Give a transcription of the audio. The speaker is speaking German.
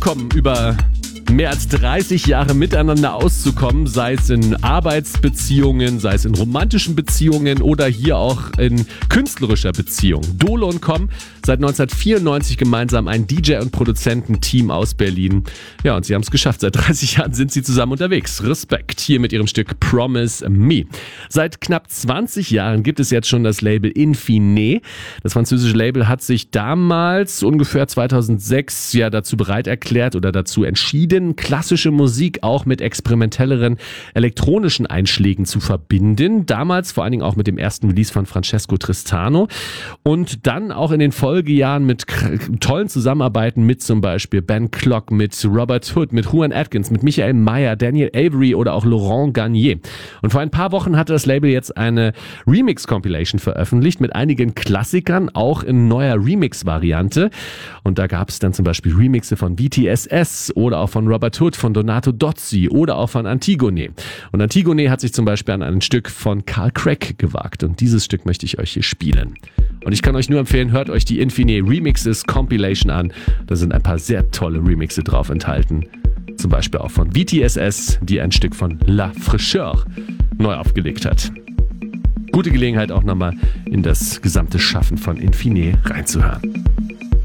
Abkommen über mehr als 30 Jahre miteinander auszukommen, sei es in Arbeitsbeziehungen, sei es in romantischen Beziehungen oder hier auch in künstlerischer Beziehung. Dolo und Com, seit 1994 gemeinsam ein DJ- und Produzententeam aus Berlin. Ja, und sie haben es geschafft. Seit 30 Jahren sind sie zusammen unterwegs. Respekt. Hier mit ihrem Stück Promise Me. Seit knapp 20 Jahren gibt es jetzt schon das Label Infine. Das französische Label hat sich damals, ungefähr 2006, ja dazu bereit erklärt oder dazu entschieden, klassische Musik auch mit experimentelleren elektronischen Einschlägen zu verbinden. Damals vor allen Dingen auch mit dem ersten Release von Francesco Tristano und dann auch in den Folgejahren mit tollen Zusammenarbeiten mit zum Beispiel Ben Clock, mit Robert Hood, mit Juan Atkins, mit Michael Mayer, Daniel Avery oder auch Laurent Garnier. Und vor ein paar Wochen hatte das Label jetzt eine Remix-Compilation veröffentlicht mit einigen Klassikern, auch in neuer Remix-Variante. Und da gab es dann zum Beispiel Remixe von BTSS oder auch von Robert Hood, von Donato Dozzi oder auch von Antigone. Und Antigone hat sich zum Beispiel an ein Stück von Carl Craig gewagt. Und dieses Stück möchte ich euch hier spielen. Und ich kann euch nur empfehlen, hört euch die Infine Remixes Compilation an. Da sind ein paar sehr tolle Remixe drauf enthalten. Zum Beispiel auch von BTSS, die ein Stück von La Fraîcheur neu aufgelegt hat. Gute Gelegenheit auch nochmal in das gesamte Schaffen von Infine reinzuhören.